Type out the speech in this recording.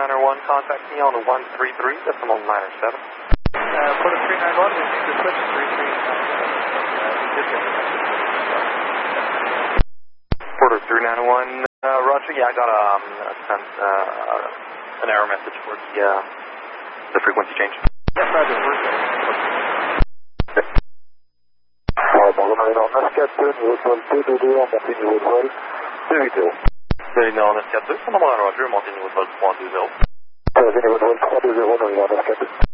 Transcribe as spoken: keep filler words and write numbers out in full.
niner one, contact me on the one three three, decimal niner seven. Uh, Porter three nine one, we need to switch three three nine seven. Porter three nine one, uh, Roger, yeah, I got um, a sent, uh, an error message for the, uh, the frequency change. Yes, Roger, we're good. Bienvenue en neuf quatre deux, son nom est Roger, montez niveau de vol trois deux zéro. Bienvenue niveau de vol trois deux zéro, dans le trois deux zéro.